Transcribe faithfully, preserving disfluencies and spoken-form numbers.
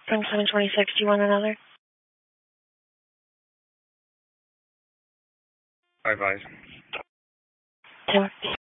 From seven twenty-six, do you want another? Bye-bye. Taylor.